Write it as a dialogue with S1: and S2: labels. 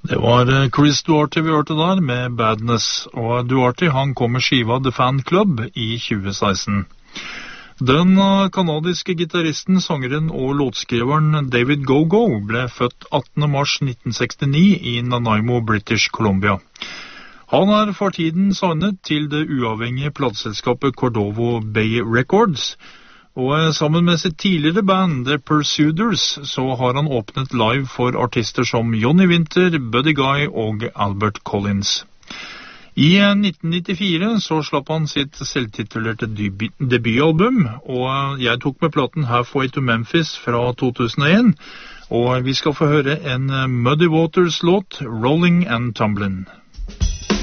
S1: Det var Chris Duarte vi hørte der med Badness, og Duarte han kom med skiva The Fan Club i 2016. Den kanadiske gitaristen, sangeren og låtskriveren David Go-Go ble født 18. mars 1969 i Nanaimo, British Columbia. Han for tiden signet til det uavhengige plateselskapet Cordovo Bay Records, og sammen med sitt tidligere band The Pursuers så har han åpnet live for artister som Johnny Winter, Buddy Guy og Albert Collins. I 1994 så slapp han sitt selvtitulerte debutalbum, og jeg tok med platen Halfway to Memphis fra 2001, og vi skal få høre en Muddy Waters låt, Rolling and Tumblin'.